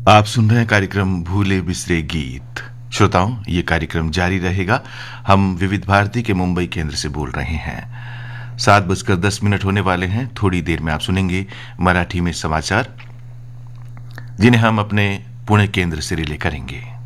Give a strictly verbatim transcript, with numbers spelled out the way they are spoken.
आप सुन रहे हैं कार्यक्रम भूले बिसरे गीत। श्रोताओं, ये कार्यक्रम जारी रहेगा। हम विविध भारती के मुंबई केंद्र से बोल रहे हैं। सात बजकर दस मिनट होने वाले हैं। थोड़ी देर में आप सुनेंगे मराठी में समाचार, जिन्हें हम अपने पुणे केंद्र से रिले करेंगे।